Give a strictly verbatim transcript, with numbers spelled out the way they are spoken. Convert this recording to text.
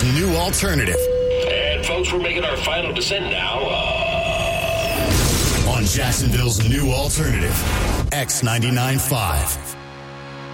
new alternative. And folks, we're making our final descent now. Uh... On Jacksonville's new alternative, X ninety-nine point five.